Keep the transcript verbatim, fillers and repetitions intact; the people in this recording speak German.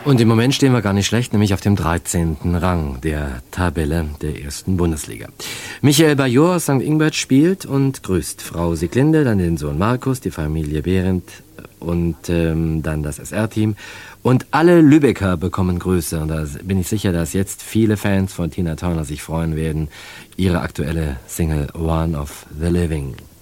Und im Moment stehen wir gar nicht schlecht, nämlich auf dem dreizehnten Rang der Tabelle der ersten Bundesliga. Michael Bajor aus Sankt Ingbert spielt und grüßt Frau Sieglinde, dann den Sohn Markus, die Familie Behrendt und ähm, dann das S R-Team. Und alle Lübecker bekommen Grüße. Und da bin ich sicher, dass jetzt viele Fans von Tina Turner sich freuen werden. Ihre aktuelle Single One of the Living.